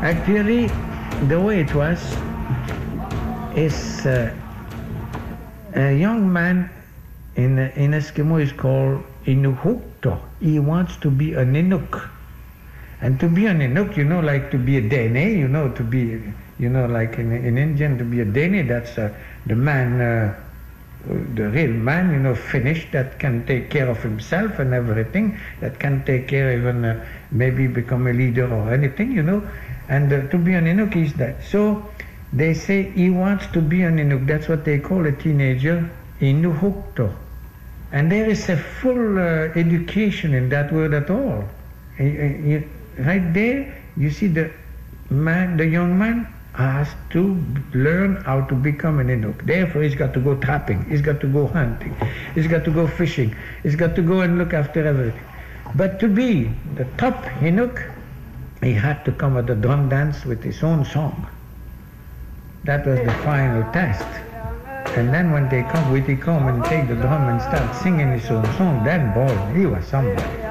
Actually, the way it was is a young man in Eskimo is called Inuhukto. He wants to be an Inuk. And to be an Inuk, you know, like to be a Dene, you know, to be, you know, like in Indian, to be a Dene, that's the man, the real man, you know, finished, that can take care of himself and everything, that can take care even maybe become a leader or anything, you know. And to be an Inuk is that. So they say he wants to be an Inuk. That's what they call a teenager, Inuhukto. And there is a full education in that word at all. Right there, you see the young man has to learn how to become an Inuk. Therefore, he's got to go trapping, he's got to go hunting, he's got to go fishing, he's got to go and look after everything. But to be the top Inuk, he had to come at the drum dance with his own song. That was the final test. And then when they come and take the drum and start singing his own song, then boy, he was somebody.